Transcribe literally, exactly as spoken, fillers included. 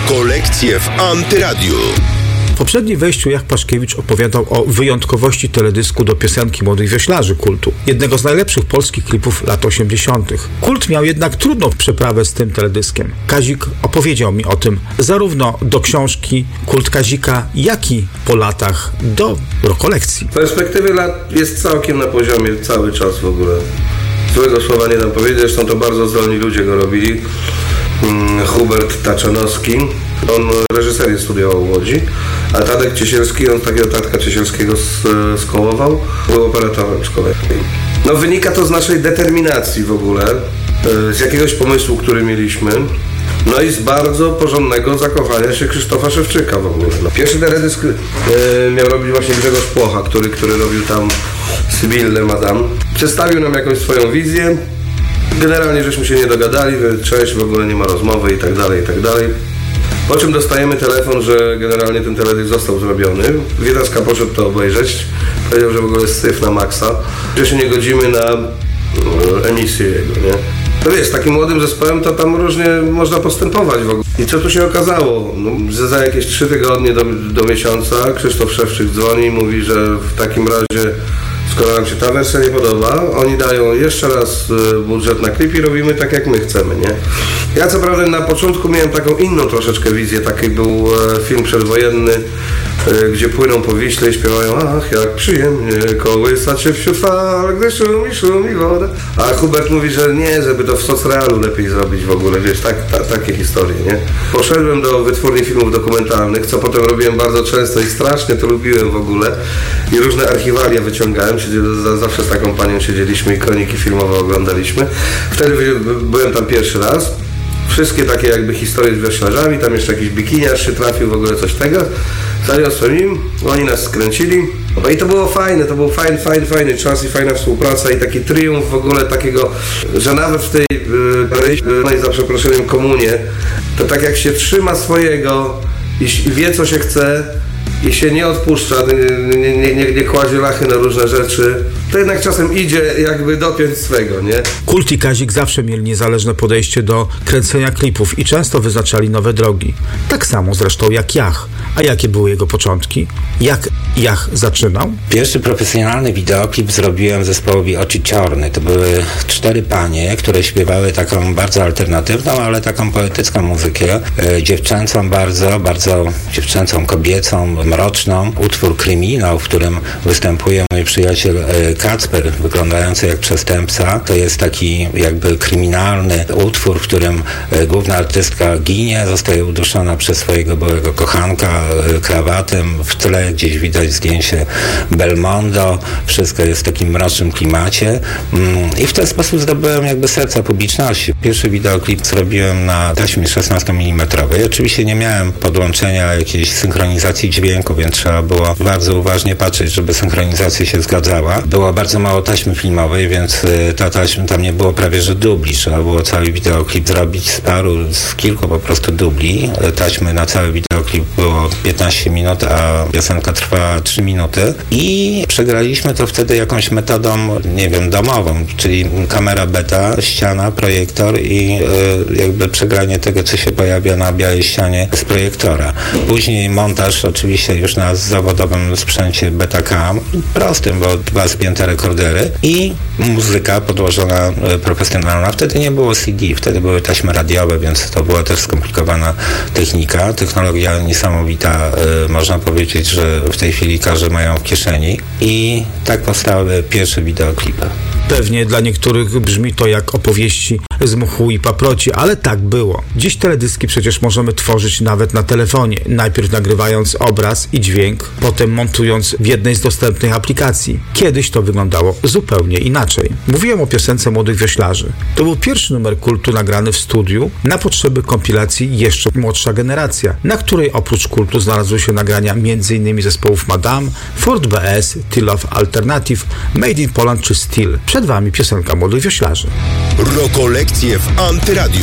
Rokolekcje w Antyradiu. W poprzednim wejściu Jach Paszkiewicz opowiadał o wyjątkowości teledysku do piosenki Młodych Wioślarzy kultu, jednego z najlepszych polskich klipów lat osiemdziesiątych. Kult miał jednak trudną przeprawę z tym teledyskiem. Kazik opowiedział mi o tym zarówno do książki Kult Kazika, jak i po latach do Rokolekcji. W perspektywie lat jest całkiem na poziomie cały czas w ogóle. Złego słowa nie dam powiedzieć, zresztą to bardzo zdolni ludzie go robili. Hmm, Hubert Taczanowski, on reżyserię studiował w Łodzi, a Tadek Ciesielski, on takiego Tadka Ciesielskiego skołował, był operatorem z kolei. No wynika to z naszej determinacji w ogóle, z jakiegoś pomysłu, który mieliśmy, no i z bardzo porządnego zakochania się Krzysztofa Szewczyka w ogóle. No, pierwszy teledysk e, miał robić właśnie Grzegorz Płocha, który, który robił tam Sybillę Madame. Przedstawił nam jakąś swoją wizję. Generalnie żeśmy się nie dogadali, cześć, w ogóle nie ma rozmowy i tak dalej, i tak dalej. Po czym dostajemy telefon, że generalnie ten teledysk został zrobiony. Wiedaska poszedł to obejrzeć. Powiedział, że w ogóle jest syf na maksa, że się nie godzimy na no, emisję jego, nie? To wiesz, takim młodym zespołem to tam różnie można postępować w ogóle. I co tu się okazało? No, że za jakieś trzy tygodnie do, do miesiąca Krzysztof Szewczyk dzwoni i mówi, że w takim razie, skoro nam się ta wersja nie podoba, oni dają jeszcze raz budżet na klip i robimy tak, jak my chcemy, nie? Ja co prawda na początku miałem taką inną troszeczkę wizję, taki był film przedwojenny, gdzie płyną po Wiśle i śpiewają ach, jak przyjemnie kołysać się wśród fal, gdy szumi, szumi woda. A Hubert mówi, że nie, żeby to w socrealu lepiej zrobić w ogóle, wiesz, tak, ta, takie historie, nie? Poszedłem do wytwórni filmów dokumentalnych, co potem robiłem bardzo często i strasznie to lubiłem w ogóle i różne archiwalia wyciągałem, zawsze z taką panią siedzieliśmy i kroniki filmowe oglądaliśmy. Wtedy byłem tam pierwszy raz. Wszystkie takie jakby historie z wioślarzami, tam jeszcze jakiś bikiniarz się trafił, w ogóle coś tego. Zaniosłem im, oni nas skręcili. No i to było fajne, to był fajny, fajny, fajny czas i fajna współpraca i taki triumf w ogóle takiego, że nawet w tej, no i za przeproszeniem, komunie, to tak jak się trzyma swojego i wie, co się chce, i się nie odpuszcza, nie, nie, nie, nie kładzie lachy na różne rzeczy, to jednak czasem idzie jakby dopiąć swego, nie? Kult i Kazik zawsze mieli niezależne podejście do kręcenia klipów i często wyznaczali nowe drogi. Tak samo zresztą jak Jach. A jakie były jego początki? Jak Jach zaczynał? Pierwszy profesjonalny wideoklip zrobiłem zespołowi Oczy Ciorny. To były cztery panie, które śpiewały taką bardzo alternatywną, ale taką poetycką muzykę. E, dziewczęcą bardzo, bardzo dziewczęcą, kobiecą, mroczną. Utwór Kryminał, w którym występuje mój przyjaciel e, Kacper, wyglądający jak przestępca. To jest taki jakby kryminalny utwór, w którym e, główna artystka ginie, zostaje uduszona przez swojego byłego kochanka e, krawatem. W tle gdzieś widać zdjęcie Belmondo. Wszystko jest w takim mrocznym klimacie. Mm, I w ten sposób zdobyłem jakby serca publiczności. Pierwszy wideoklip zrobiłem na taśmie szesnastomilimetrowej. Oczywiście nie miałem podłączenia jakiejś synchronizacji dźwięku, więc trzeba było bardzo uważnie patrzeć, żeby synchronizacja się zgadzała. Było bardzo mało taśmy filmowej, więc ta taśma, tam nie było prawie że dubli. Trzeba było cały wideoklip zrobić z paru, z kilku po prostu dubli. Taśmy na cały wideoklip było piętnaście minut, a piosenka trwała trzy minuty. I przegraliśmy to wtedy jakąś metodą, nie wiem, domową, czyli kamera beta, ściana, projektor i y, jakby przegranie tego, co się pojawia na białej ścianie z projektora. Później montaż oczywiście już na zawodowym sprzęcie Betacam, prostym, bo dwa spięte rekordery i muzyka podłożona y, profesjonalna. Wtedy nie było C D, wtedy były taśmy radiowe, więc to była też skomplikowana technika. Technologia niesamowita, y, można powiedzieć, że w tej chwili każdy mają w kieszeni i tak powstały pierwsze wideoklipy. Pewnie dla niektórych brzmi to jak opowieści z mchu i paproci, ale tak było. Dziś teledyski przecież możemy tworzyć nawet na telefonie, najpierw nagrywając obraz i dźwięk, potem montując w jednej z dostępnych aplikacji. Kiedyś to wyglądało zupełnie inaczej. Mówiłem o piosence Młodych Wioślarzy. To był pierwszy numer kultu nagrany w studiu na potrzeby kompilacji Jeszcze młodsza generacja, na której oprócz kultu znalazły się nagrania m.in. zespołów Madame, Ford B S, Tylow Alternative, Made in Poland czy Steel. Przed wami piosenka Młodych Wioślarzy. Rokolekcje w Antyradiu.